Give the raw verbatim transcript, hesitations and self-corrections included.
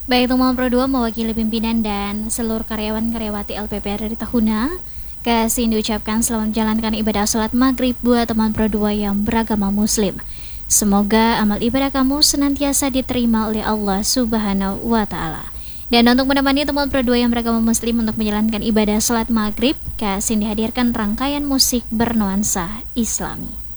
Baik, teman Pro dua mewakili pimpinan dan seluruh karyawan-karyawati L P P R dari Tahuna, kasih diucapkan selamat menjalankan ibadah sholat maghrib buat teman Pro dua yang beragama muslim. Semoga amal ibadah kamu senantiasa diterima oleh Allah Subhanahu wa Ta'ala. Dan untuk menemani teman Pro dua yang beragama muslim untuk menjalankan ibadah sholat maghrib, kasih dihadirkan rangkaian musik bernuansa Islami.